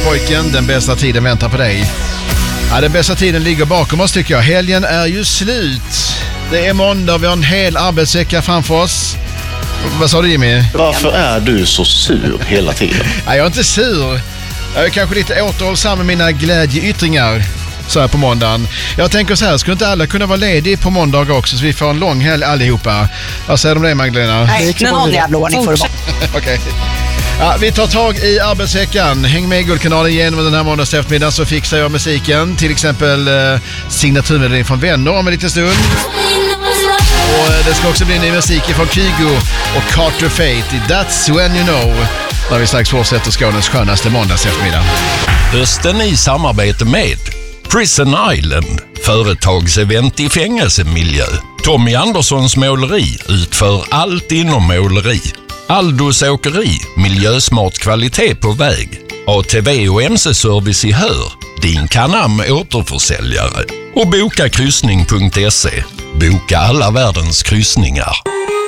pojken. Den bästa tiden väntar på dig. Ja, den bästa tiden ligger bakom oss tycker jag. Helgen är ju slut. Det är måndag, vi har en hel arbetsvecka framför oss. Vad sa du, Jimmy? Varför är du så sur hela tiden? Ja, jag är inte sur. Jag är kanske lite återhållsam med mina glädjeyttringar så här på måndagen. Jag tänker så här, skulle inte alla kunna vara ledig på måndag också så vi får en lång helg allihopa? Vad säger du om det, Magdalena? Nej, men någon jävla ordning får det vara. Okej. Ja, vi tar tag i arbetsveckan. Häng med i Guldkanalen genom den här måndags eftermiddagen så fixar jag musiken. Till exempel signaturmelodin från Vänner om en liten stund. Och det ska också bli ny musik från Kygo och Carter Fate i That's When You Know. Där vi strax fortsätter Skånes skönaste måndags eftermiddag. Hösten i samarbete med Prison Island, företagsevent i fängelsemiljö. Tommy Anderssons måleri utför allt inom måleri. Aldos åkeri, miljösmart kvalitet på väg. ATV och MC-service i Hör, din Canam återförsäljare. Och bokakryssning.se, boka alla världens kryssningar.